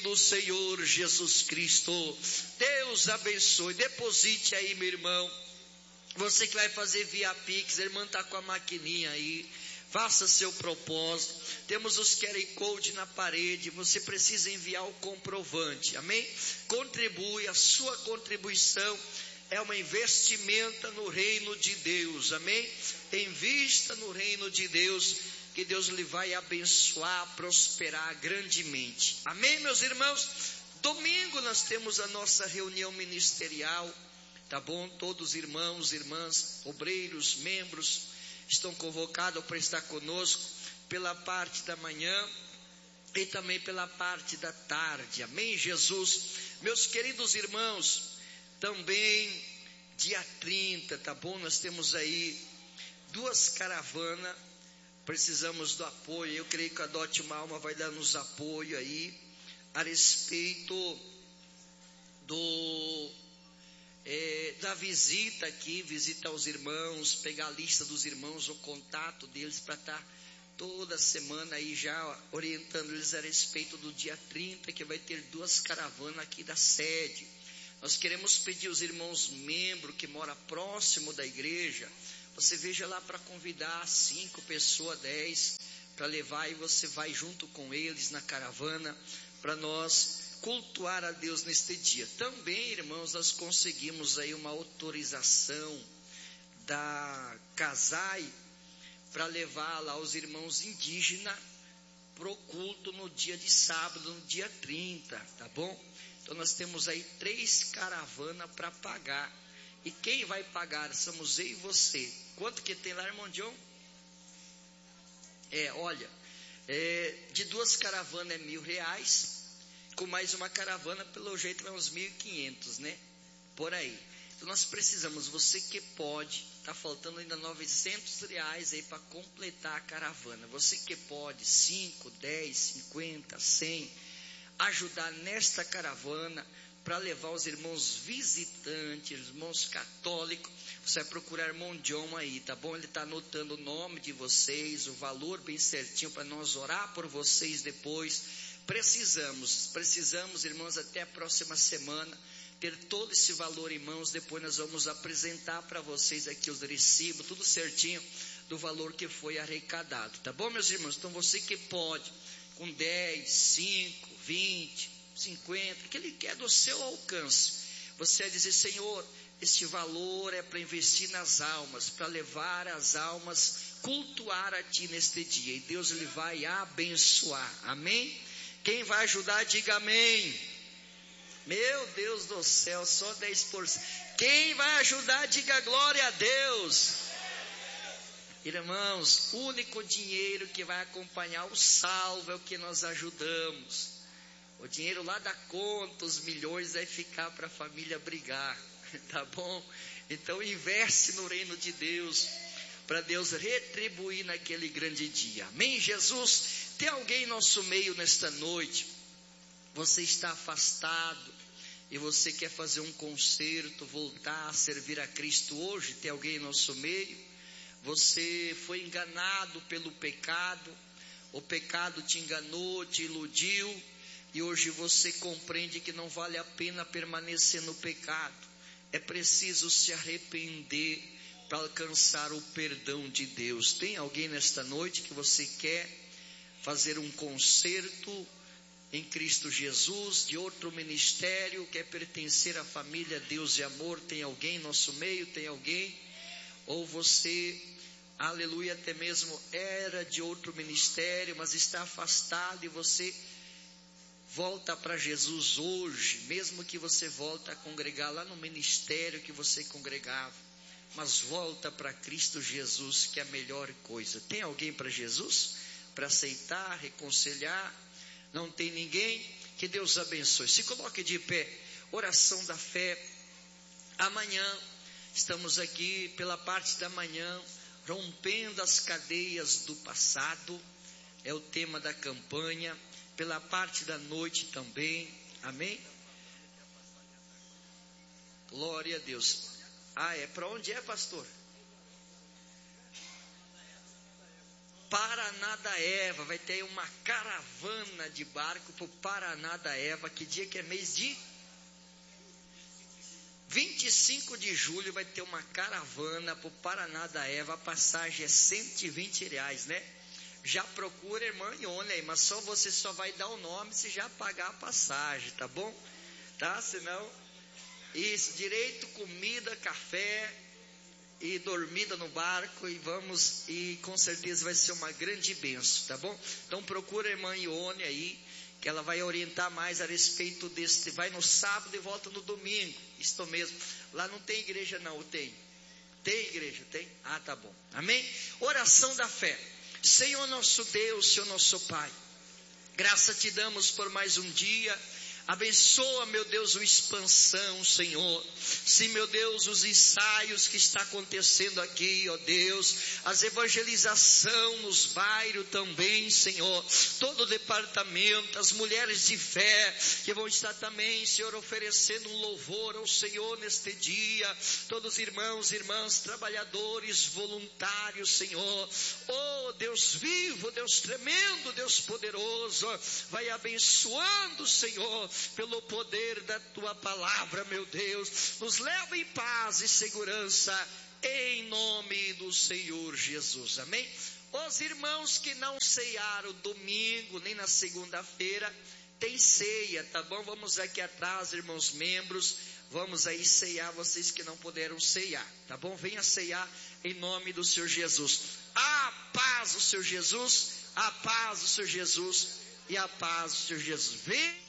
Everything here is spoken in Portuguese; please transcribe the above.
do Senhor Jesus Cristo. Deus abençoe. Deposite aí, meu irmão. Você que vai fazer via Pix, a irmã está com a maquininha aí. Faça seu propósito. Temos os QR Code na parede. Você precisa enviar o comprovante. Amém? Contribui. A sua contribuição é uma investimento no reino de Deus. Amém? Invista no reino de Deus, que Deus lhe vai abençoar, prosperar grandemente. Amém, meus irmãos? Domingo nós temos a nossa reunião ministerial. Tá bom? Todos os irmãos, irmãs, obreiros, membros estão convocados para estar conosco pela parte da manhã e também pela parte da tarde. Amém, Jesus? Meus queridos irmãos, também dia 30, tá bom? Nós temos aí 2 caravanas, precisamos do apoio. Eu creio que a Adote uma Alma vai dar nos apoio aí a respeito da visita aqui, visitar os irmãos, pegar a lista dos irmãos, o contato deles, para estar toda semana aí já orientando eles a respeito do dia 30, que vai ter 2 caravanas aqui da sede. Nós queremos pedir aos irmãos membros que moram próximo da igreja, você veja lá para convidar 5 pessoas, 10, para levar, e você vai junto com eles na caravana, para nós cultuar a Deus neste dia. Também, irmãos, nós conseguimos aí uma autorização da CASAI para levar lá os irmãos indígenas pro culto no dia de sábado, no dia 30, tá bom? Então nós temos aí 3 caravanas para pagar. E quem vai pagar? Somos eu e você. Quanto que tem lá, irmão John? De 2 caravanas é R$1.000. Com mais uma caravana, pelo jeito vai uns 1.500, né? Por aí. Então nós precisamos, você que pode, está faltando ainda R$900 aí para completar a caravana. Você que pode, 5, 10, 50, 100, ajudar nesta caravana para levar os irmãos visitantes, irmãos católicos. Você vai procurar irmão John aí, tá bom? Ele está anotando o nome de vocês, o valor bem certinho para nós orar por vocês depois. Precisamos, irmãos, até a próxima semana, ter todo esse valor em mãos. Depois nós vamos apresentar para vocês aqui os recibos, tudo certinho, do valor que foi arrecadado, tá bom, meus irmãos? Então você que pode, com 10, 5, 20, 50, que Ele quer do seu alcance, você vai dizer: Senhor, este valor é para investir nas almas, para levar as almas, cultuar a Ti neste dia, e Deus Ele vai abençoar. Amém? Quem vai ajudar, diga amém. Meu Deus do céu, só 10%. Quem vai ajudar, diga glória a Deus. Irmãos, o único dinheiro que vai acompanhar o salvo é o que nós ajudamos. O dinheiro lá da conta, os milhões, vai ficar para a família brigar, tá bom? Então investe no reino de Deus, para Deus retribuir naquele grande dia. Amém, Jesus? Tem alguém em nosso meio nesta noite, você está afastado e você quer fazer um conserto, voltar a servir a Cristo hoje? Tem alguém em nosso meio? Você foi enganado pelo pecado, o pecado te enganou, te iludiu, e hoje você compreende que não vale a pena permanecer no pecado. É preciso se arrepender para alcançar o perdão de Deus. Tem alguém nesta noite que você quer fazer um conserto em Cristo Jesus, de outro ministério, quer pertencer à família Deus e Amor? Tem alguém em nosso meio? Tem alguém? Ou você, aleluia, até mesmo era de outro ministério, mas está afastado, e você volta para Jesus hoje, mesmo que você volta a congregar lá no ministério que você congregava, mas volta para Cristo Jesus, que é a melhor coisa. Tem alguém para Jesus? Para aceitar, reconciliar? Não tem ninguém? Que Deus abençoe. Se coloque de pé. Oração da fé. Amanhã estamos aqui pela parte da manhã, rompendo as cadeias do passado, é o tema da campanha. Pela parte da noite também, amém? Glória a Deus. Para onde é, pastor? Paraná da Eva, vai ter uma caravana de barco para o Paraná da Eva. Que dia que é? Mês de 25 de julho vai ter uma caravana para o Paraná da Eva. A passagem é R$120, né? Já procura a irmã Ione aí, mas você só vai dar o nome se já pagar a passagem, tá bom? Tá? Senão, isso, direito, comida, café e dormida no barco, e com certeza vai ser uma grande bênção, tá bom? Então procura a irmã Ione aí, que ela vai orientar mais a respeito desse. Vai no sábado e volta no domingo, isto mesmo. Lá não tem igreja não, ou tem? Tem igreja, tem? Ah, tá bom, amém? Oração da fé. Senhor nosso Deus, Senhor nosso Pai, graça te damos por mais um dia. Abençoa, meu Deus, a expansão, Senhor. Sim, meu Deus, os ensaios que está acontecendo aqui, ó Deus, as evangelização nos bairros também, Senhor. Todo o departamento, as mulheres de fé que vão estar também, Senhor, oferecendo um louvor ao Senhor neste dia. Todos os irmãos e irmãs, trabalhadores, voluntários, Senhor. Oh, Deus vivo, Deus tremendo, Deus poderoso, vai abençoando, Senhor, pelo poder da tua palavra, meu Deus. Nos leva em paz e segurança, em nome do Senhor Jesus, amém? Os irmãos que não ceiaram domingo, nem na segunda-feira, tem ceia, tá bom? Vamos aqui atrás, irmãos membros, vamos aí ceiar, vocês que não puderam ceiar, tá bom? Venha ceiar em nome do Senhor Jesus. A paz do Senhor Jesus, a paz do Senhor Jesus e a paz do Senhor Jesus. Vem.